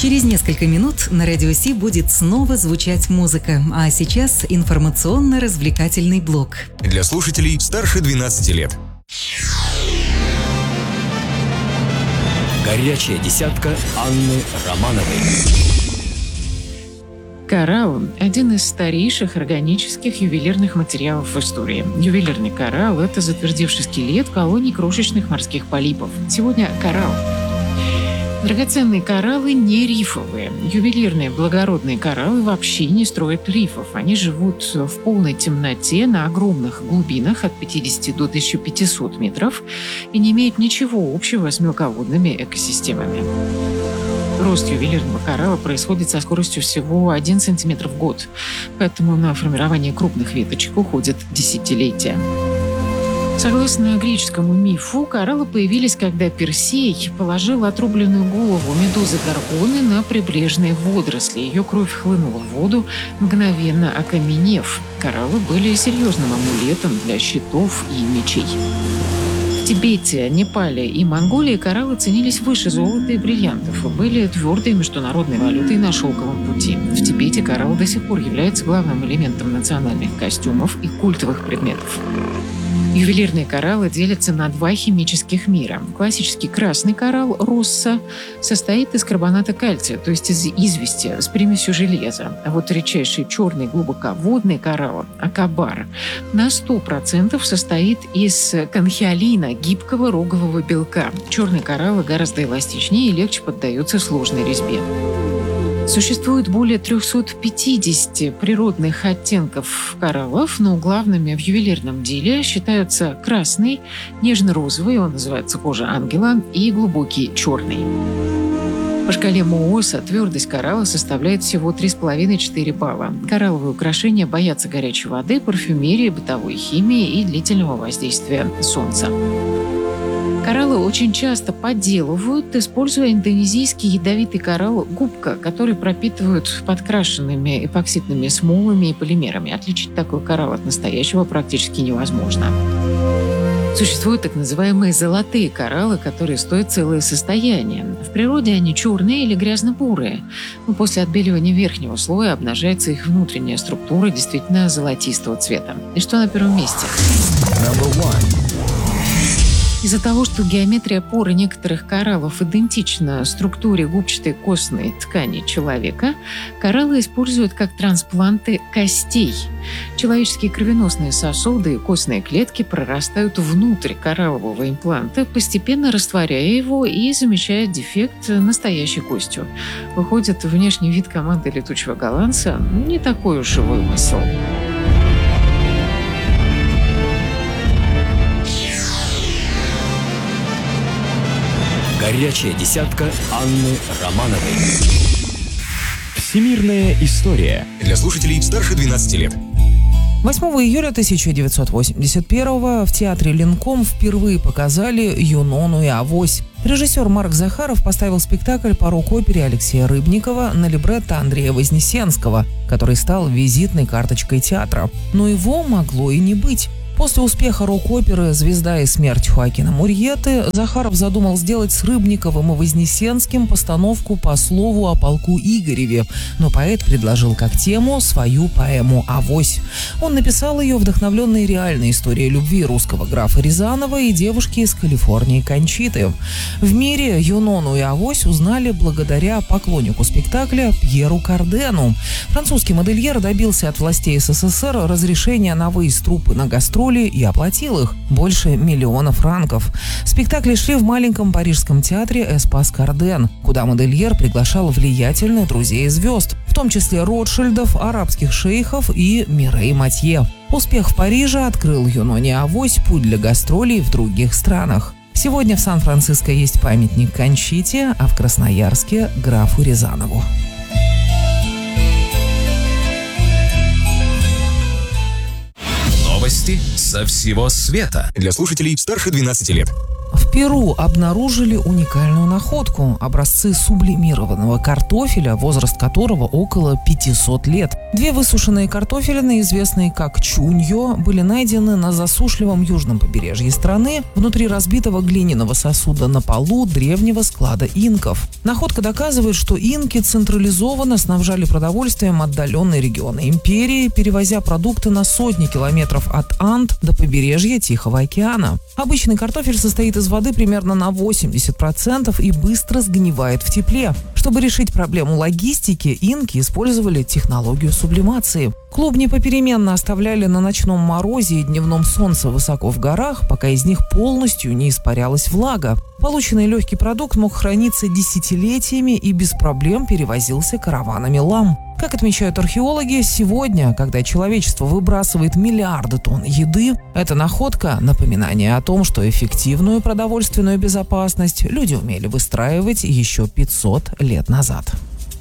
Через несколько минут на Радио Си будет снова звучать музыка, а сейчас информационно-развлекательный блок. Для слушателей старше 12 лет. Горячая десятка Анны Романовой. Коралл – один из старейших органических ювелирных материалов в истории. Ювелирный коралл – это затвердевший скелет колоний крошечных морских полипов. Сегодня коралл. Драгоценные кораллы не рифовые. Ювелирные благородные кораллы вообще не строят рифов. Они живут в полной темноте на огромных глубинах от 50 до 1500 метров и не имеют ничего общего с мелководными экосистемами. Рост ювелирного коралла происходит со скоростью всего 1 см в год, поэтому на формирование крупных веточек уходят десятилетия. Согласно греческому мифу, кораллы появились, когда Персей положил отрубленную голову медузы Горгоны на прибрежные водоросли. Ее кровь хлынула в воду, мгновенно окаменев. Кораллы были серьезным амулетом для щитов и мечей. В Тибете, Непале и Монголии кораллы ценились выше золота и бриллиантов и были твердой международной валютой на шелковом пути. В Тибете коралл до сих пор является главным элементом национальных костюмов и культовых предметов. Ювелирные кораллы делятся на два химических мира. Классический красный коралл росса состоит из карбоната кальция, то есть из извести с примесью железа. А вот редчайший черный глубоководный коралл акабар на 100% состоит из конхиолина, гибкого рогового белка. Черные кораллы гораздо эластичнее и легче поддаются сложной резьбе. Существует более 350 природных оттенков кораллов, но главными в ювелирном деле считаются красный, нежно-розовый, он называется кожа ангела, и глубокий черный. По шкале Мооса твердость коралла составляет всего 3,5-4 балла. Коралловые украшения боятся горячей воды, парфюмерии, бытовой химии и длительного воздействия солнца. Кораллы очень часто подделывают, используя индонезийский ядовитый коралл губка, который пропитывают подкрашенными эпоксидными смолами и полимерами. Отличить такой коралл от настоящего практически невозможно. Существуют так называемые золотые кораллы, которые стоят целое состояние. В природе они черные или грязно-бурые, но после отбеливания верхнего слоя обнажается их внутренняя структура действительно золотистого цвета. И что на первом месте? Из-за того, что геометрия поры некоторых кораллов идентична структуре губчатой костной ткани человека, кораллы используют как транспланты костей. Человеческие кровеносные сосуды и костные клетки прорастают внутрь кораллового импланта, постепенно растворяя его и замещая дефект настоящей костью. Выходит, внешний вид команды летучего голландца не такой уж и вымысел. Горячая десятка Анны Романовой. Всемирная история. Для слушателей старше 12 лет. 8 июля 1981 в театре Ленком впервые показали «Юнону и Авось». Режиссер Марк Захаров поставил спектакль по рок-опере Алексея Рыбникова на либретто Андрея Вознесенского, который стал визитной карточкой театра. Но его могло и не быть. После успеха рок-оперы «Звезда и смерть» Хоакина Мурьеты Захаров задумал сделать с Рыбниковым и Вознесенским постановку по слову о полку Игореве, но поэт предложил как тему свою поэму «Авось». Он написал ее, вдохновленной реальной историей любви русского графа Рязанова и девушки из Калифорнии Кончиты. В мире Юнону и Авось узнали благодаря поклоннику спектакля Пьеру Кардену. Французский модельер добился от властей СССР разрешения на выезд труппы на гастроли и оплатил их больше $1 миллион. Спектакли шли в маленьком парижском театре «Эспас Карден», куда модельер приглашал влиятельных друзей и звезд, в том числе Ротшильдов, арабских шейхов и Мирей Матье. Успех в Париже открыл Юноне Авось путь для гастролей в других странах. Сегодня в Сан-Франциско есть памятник Кончите, а в Красноярске – графу Рязанову. Новости со всего света. Для слушателей старше 12 лет. В Перу обнаружили уникальную находку – образцы сублимированного картофеля, возраст которого около 500 лет. Две высушенные картофелины, известные как чуньо, были найдены на засушливом южном побережье страны внутри разбитого глиняного сосуда на полу древнего склада инков. Находка доказывает, что инки централизованно снабжали продовольствием отдаленные регионы империи, перевозя продукты на сотни километров от Анд до побережья Тихого океана. Обычный картофель состоит из воды примерно на 80% и быстро сгнивает в тепле. Чтобы решить проблему логистики, инки использовали технологию сублимации. Клубни попеременно оставляли на ночном морозе и дневном солнце высоко в горах, пока из них полностью не испарялась влага. Полученный легкий продукт мог храниться десятилетиями и без проблем перевозился караванами лам. Как отмечают археологи, сегодня, когда человечество выбрасывает миллиарды тонн еды, эта находка – напоминание о том, что эффективную продовольственную безопасность люди умели выстраивать еще 500 лет назад.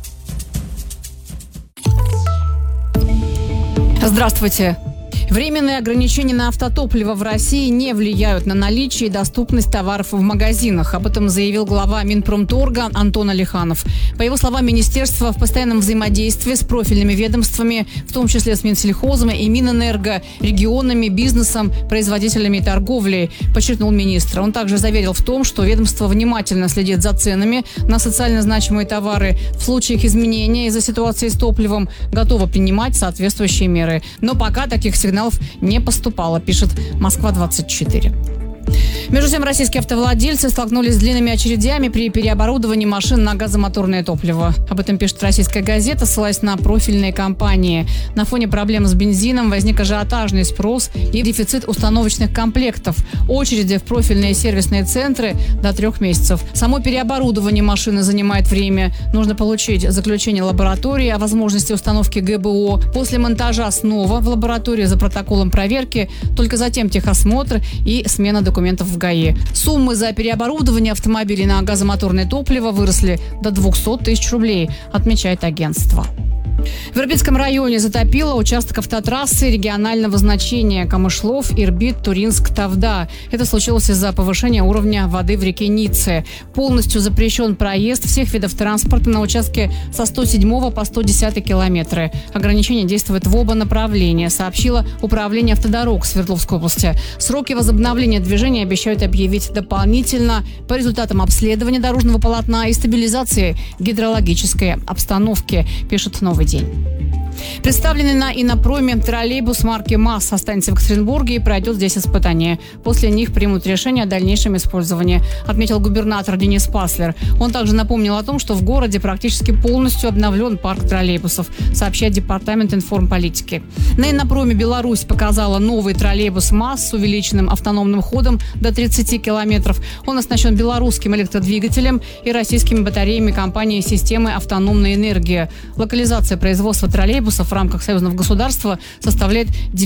Здравствуйте. Временные ограничения на автотопливо в России не влияют на наличие и доступность товаров в магазинах. Об этом заявил глава Минпромторга Антон Алиханов. По его словам, министерство в постоянном взаимодействии с профильными ведомствами, в том числе с Минсельхозом и Минэнерго, регионами, бизнесом, производителями и торговлей, подчеркнул министр. Он также заверил в том, что ведомство внимательно следит за ценами на социально значимые товары. В случаях изменения из-за ситуации с топливом готово принимать соответствующие меры. Но пока таких сигналов не поступало, пишет Москва-24. Между тем, российские автовладельцы столкнулись с длинными очередями при переоборудовании машин на газомоторное топливо. Об этом пишет «Российская газета», ссылаясь на профильные компании. На фоне проблем с бензином возник ажиотажный спрос и дефицит установочных комплектов. Очереди в профильные сервисные центры до 3 месяцев. Само переоборудование машины занимает время. Нужно получить заключение лаборатории о возможности установки ГБО. После монтажа снова в лаборатории за протоколом проверки. Только затем техосмотр и смена документов в ГАИ. Суммы за переоборудование автомобилей на газомоторное топливо выросли до 200 тысяч рублей, отмечает агентство. В Ирбитском районе затопило участок автотрассы регионального значения Камышлов, Ирбит, Туринск, Тавда. Это случилось из-за повышения уровня воды в реке Ницца. Полностью запрещен проезд всех видов транспорта на участке со 107 по 110 километры. Ограничение действует в оба направления, сообщило Управление автодорог Свердловской области. Сроки возобновления движения обещают объявить дополнительно по результатам обследования дорожного полотна и стабилизации гидрологической обстановки, пишет «Новый день». Представленный на Иннопроме троллейбус марки МАЗ останется в Екатеринбурге и пройдет здесь испытания. После них примут решение о дальнейшем использовании, отметил губернатор Денис Паслер. Он также напомнил о том, что в городе практически полностью обновлен парк троллейбусов, сообщает Департамент информполитики. На Иннопроме Беларусь показала новый троллейбус МАЗ с увеличенным автономным ходом до 30 километров. Он оснащен белорусским электродвигателем и российскими батареями компании «Системы автономной энергии». Локализация производства троллейбусов в рамках союзного государства составляет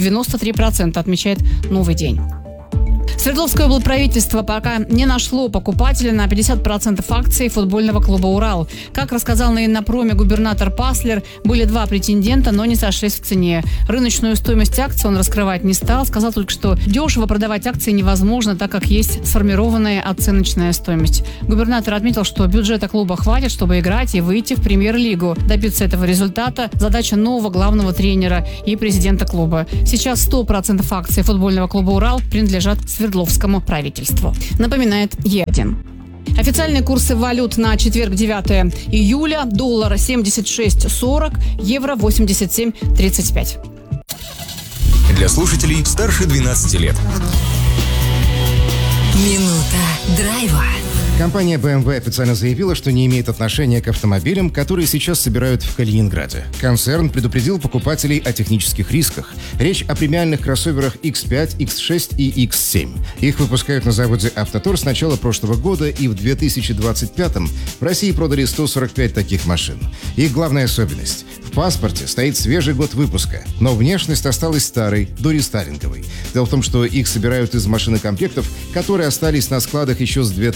93%, отмечает «Новый день». Свердловское облправительство пока не нашло покупателя на 50% акций футбольного клуба «Урал». Как рассказал на Иннопроме губернатор Паслер, были 2 претендента, но не сошлись в цене. Рыночную стоимость акций он раскрывать не стал. Сказал только, что дешево продавать акции невозможно, так как есть сформированная оценочная стоимость. Губернатор отметил, что бюджета клуба хватит, чтобы играть и выйти в премьер-лигу. Добиться этого результата – задача нового главного тренера и президента клуба. Сейчас 100% акций футбольного клуба «Урал» принадлежат Свердловскому правительству, напоминает Е1. Официальные курсы валют на четверг, 9 июля. Доллар 76.40, евро 87.35. Для слушателей старше 12 лет. Минута драйва. Компания BMW официально заявила, что не имеет отношения к автомобилям, которые сейчас собирают в Калининграде. Концерн предупредил покупателей о технических рисках. Речь о премиальных кроссоверах X5, X6 и X7. Их выпускают на заводе «Автотор» с начала прошлого года, и в 2025-м в России продали 145 таких машин. Их главная особенность – в паспорте стоит свежий год выпуска, но внешность осталась старой, дорестайлинговой. Дело в том, что их собирают из машинокомплектов, которые остались на складах еще с 2020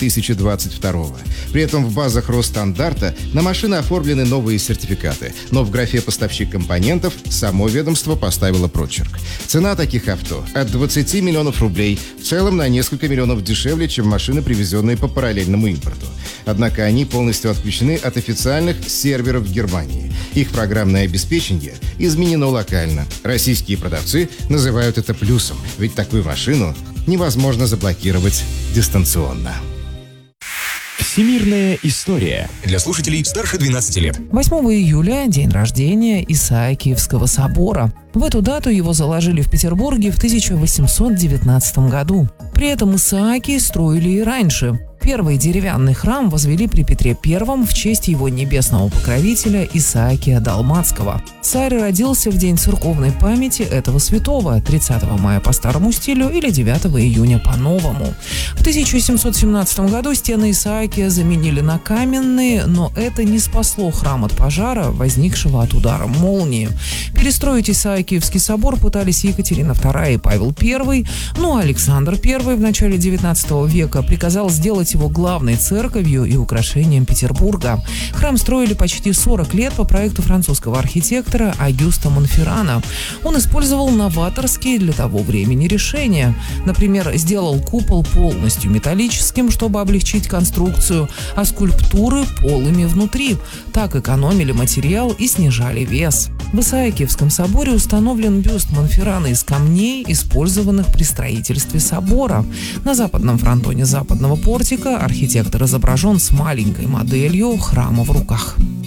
2022. При этом в базах Росстандарта на машины оформлены новые сертификаты, но в графе «Поставщик компонентов» само ведомство поставило прочерк. Цена таких авто от 20 миллионов рублей, в целом на несколько миллионов дешевле, чем машины, привезенные по параллельному импорту. Однако они полностью отключены от официальных серверов в Германии. Их программное обеспечение изменено локально. Российские продавцы называют это плюсом, ведь такую машину невозможно заблокировать дистанционно. Всемирная история. Для слушателей старше 12 лет. 8 июля – день рождения Исаакиевского собора. В эту дату его заложили в Петербурге в 1819 году. При этом Исаакии строили и раньше. Первый деревянный храм возвели при Петре I в честь его небесного покровителя Исаакия Далматского. Царь родился в день церковной памяти этого святого, 30 мая по старому стилю или 9 июня по новому. В 1717 году стены Исаакия заменили на каменные, но это не спасло храм от пожара, возникшего от удара молнии. Перестроить Исаакиевский собор пытались Екатерина II и Павел I, но Александр I в начале 19 века приказал сделать его главной церковью и украшением Петербурга. Храм строили почти 40 лет по проекту французского архитектора Агюста Монферрана. Он использовал новаторские для того времени решения. Например, сделал купол полностью металлическим, чтобы облегчить конструкцию, а скульптуры полыми внутри. Так экономили материал и снижали вес. В Исаакиевском соборе установлен бюст Монферрана из камней, использованных при строительстве собора. На западном фронтоне западного портика архитектор изображен с маленькой моделью храма в руках.